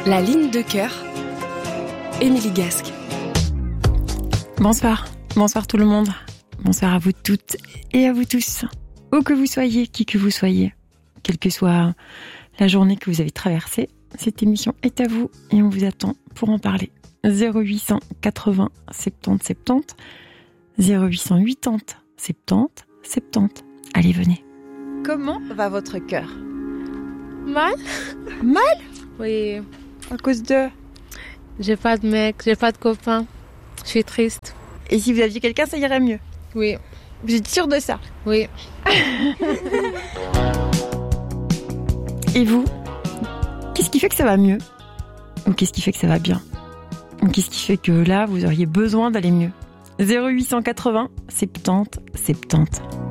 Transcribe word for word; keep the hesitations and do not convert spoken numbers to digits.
La ligne de cœur, Émilie Gasque. Bonsoir, bonsoir tout le monde. Bonsoir à vous toutes et à vous tous. Où que vous soyez, qui que vous soyez, quelle que soit la journée que vous avez traversée, cette émission est à vous et on vous attend pour en parler. zéro huit cent quatre-vingts soixante-dix soixante-dix, zéro huit cent quatre-vingts soixante-dix soixante-dix. Allez, venez. Comment va votre cœur ? Mal ? Mal ? Oui. À cause de... J'ai pas de mec, j'ai pas de copain. Je suis triste. Et si vous aviez quelqu'un, ça irait mieux ? Oui. Vous êtes sûre de ça ? Oui. Et vous ? Qu'est-ce qui fait que ça va mieux ? Ou qu'est-ce qui fait que ça va bien ? Ou qu'est-ce qui fait que là, vous auriez besoin d'aller mieux ? zéro huit cent quatre-vingts soixante-dix soixante-dix.